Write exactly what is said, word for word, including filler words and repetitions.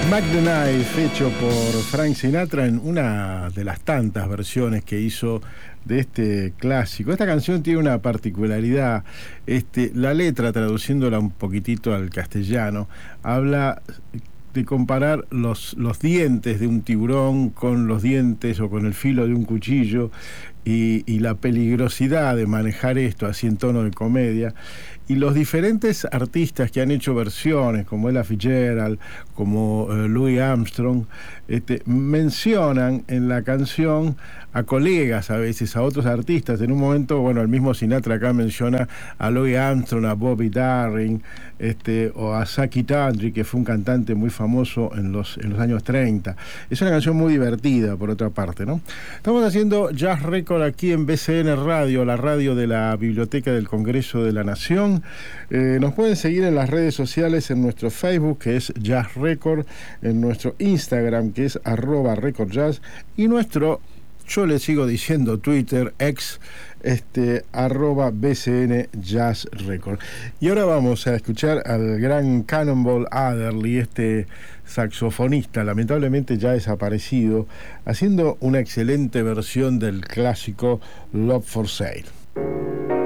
Mac the Knife, hecho por Frank Sinatra en una de las tantas versiones que hizo de este clásico. Esta canción tiene una particularidad. Este, la letra, traduciéndola un poquitito al castellano, habla de comparar los, los dientes de un tiburón con los dientes o con el filo de un cuchillo y, y la peligrosidad de manejar esto así en tono de comedia. Y los diferentes artistas que han hecho versiones, como Ella Fitzgerald, como eh, Louis Armstrong, este, mencionan en la canción a colegas a veces, a otros artistas. En un momento, bueno, el mismo Sinatra acá menciona a Louis Armstrong, a Bobby Darin, este, o a Saki Tandri, que fue un cantante muy famoso en los, en los años treinta. Es una canción muy divertida, por otra parte, ¿no? Estamos haciendo Jazz Record aquí en B C N Radio, la radio de la Biblioteca del Congreso de la Nación. Eh, nos pueden seguir en las redes sociales, en nuestro Facebook, que es Jazz Record, en nuestro Instagram, que es arroba Record Jazz, y nuestro, yo le sigo diciendo Twitter, ex, este, arroba B C N Jazz Record. Y ahora vamos a escuchar al gran Cannonball Adderley, este saxofonista, lamentablemente ya desaparecido, haciendo una excelente versión del clásico Love for Sale.